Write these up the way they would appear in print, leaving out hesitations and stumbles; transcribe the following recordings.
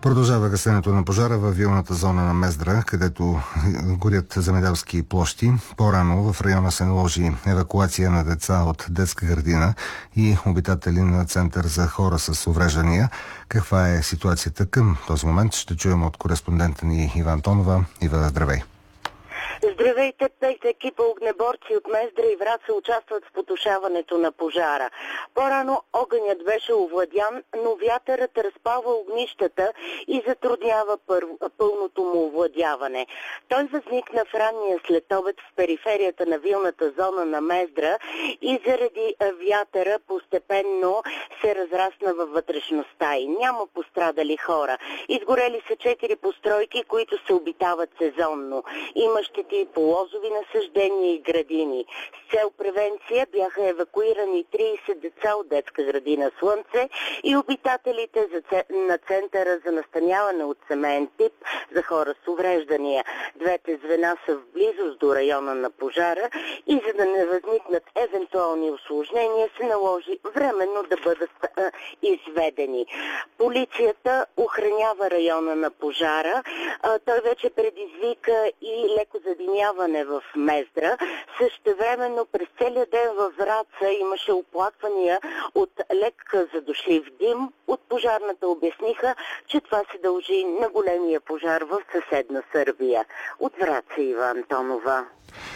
Продължава гасенето на пожара във вилната зона на Мездра, където горят земеделски площи. По-рано в района се наложи евакуация на деца от детска градина и обитатели на Център за хора с увреждания. Каква е ситуацията към този момент? Ще чуем от кореспондента ни Ива Антонова. Ива, здравей! Здравейте, 5 екипа огнеборци от Мездра и Враца участват в потушаването на пожара. По-рано огънят беше овладян, но вятърът разпалва огнищата и затруднява пълното му овладяване. Той възникна в ранния следобед в периферията на вилната зона на Мездра и заради вятъра постепенно се разрасна във вътрешността и няма пострадали хора. Изгорели са 4 постройки, които се обитават сезонно. Има щети по лозови насаждения и градини. С цел превенция бяха евакуирани 30 деца от детска градина Слънце и обитателите на Центъра за настаняване от семейен тип за хора с увреждания. Двете звена са в близост до района на пожара и за да не възникнат евентуални усложнения се наложи временно да бъдат изведени. Полицията охранява района на пожара. Той вече предизвика и леко задимяване в Мездра. Същевременно през целия ден във Враца имаше оплаквания от лек задушлив дим. От пожарната обясниха, че това се дължи на големия пожар в съседна Сърбия. От Враца, Ива Антонова.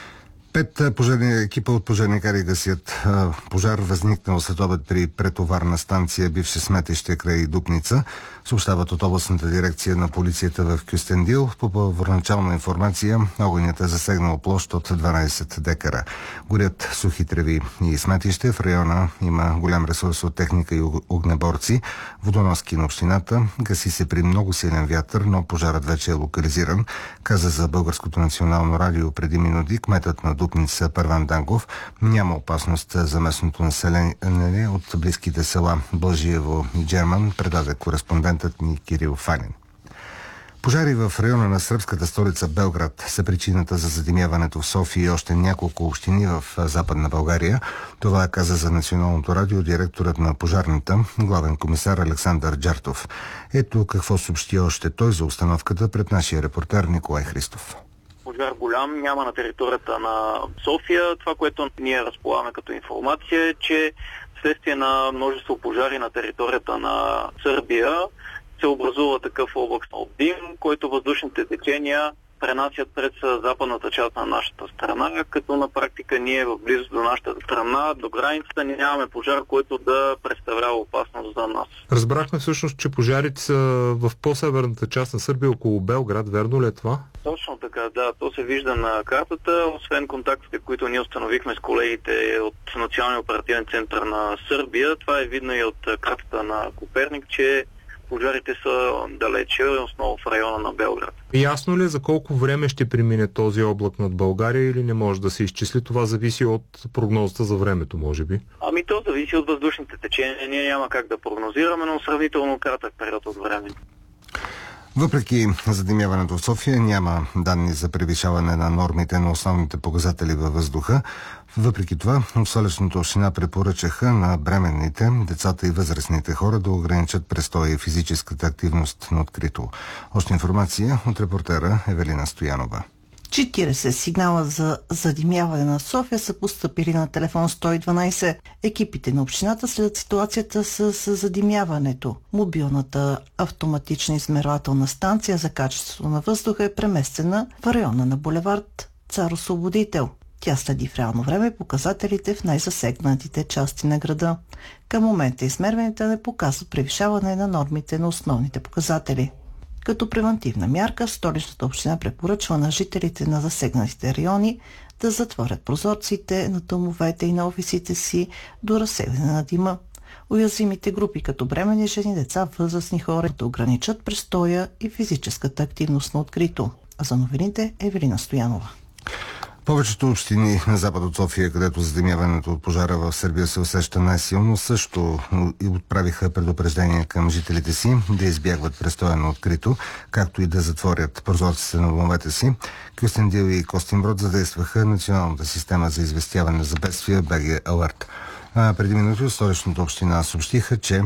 5 пожарни екипа от пожарникари гасят пожар, възникнал следобед при претоварна станция бивше сметище край Дупница. Съобщават от областната дирекция на полицията в Кюстендил. По първоначална информация, огънят е засегнал площ от 12 декара. Горят сухи треви и сметище. В района има голям ресурс от техника и огнеборци. Водоноски на общината. Гаси се при много силен вятър, но пожарът вече е локализиран. Каза за Българското национално радио преди минути кметът на Дупница Първан Дангов. Няма опасност за местното население от близките села Бължиево и Джерман, предаде кореспондентът ни Кирил Фанин. Пожари в района на сръбската столица Белград са причината за задимяването в София и още няколко общини в Западна България. Това каза за Националното радио директорът на пожарната, главен комисар Александър Джартов. Ето какво съобщи още той за установката пред нашия репортер Николай Христов. Пожар голям няма на територията на София. Това, което ние разполагаме като информация е, че вследствие на множество пожари на територията на Сърбия се образува такъв облак от дим, който въздушните течения пренасят през западната част на нашата страна, като на практика ние в близост до нашата страна, до границата, нямаме пожар, който да представлява опасност за нас. Разбрахме всъщност, че пожарите са в по-северната част на Сърбия, около Белград. Верно ли е това? Точно така, да. То се вижда на картата. Освен контактите, които ние установихме с колегите от Националния оперативен център на Сърбия, това е видно и от картата на Коперник, че пожарите са далече, основно в района на Белград. Ясно ли е за колко време ще премине този облак над България или не може да се изчисли? Това зависи от прогнозата за времето, може би? Ами то зависи от въздушните течения. Ние няма как да прогнозираме, но сравнително кратък период от време. Въпреки задимяването в София няма данни за превишаване на нормите на основните показатели във въздуха. Въпреки това, от Столичната община препоръчаха на бременните, децата и възрастните хора да ограничат престоя и физическата активност на открито. Още информация от репортера Евелина Стоянова. 40 сигнала за задимяване на София са постъпили на телефон 112. Екипите на общината следят ситуацията с задимяването. Мобилната автоматична измервателна станция за качеството на въздуха е преместена в района на булевард Цар Освободител. Тя следи в реално време показателите в най-засегнатите части на града. Към момента измерванията не показват превишаване на нормите на основните показатели. Като превантивна мярка, Столичната община препоръчва на жителите на засегнатите райони да затворят прозорците на домовете и на офисите си до разсейване на дима. Уязвимите групи, като бременни жени, деца, възрастни хора, да ограничат престоя и физическата активност на открито. А за новините Евелина Стоянова. Повечето общини на запад от София, където задимяването от пожара в Сърбия се усеща най-силно, също и отправиха предупреждение към жителите си да избягват престоя на открито, както и да затворят прозорците на домовете си. Кюстендил и Костинброд задействаха националната система за известяване за бедствия БГ Алерт. Преди минути от Столичната община съобщиха, че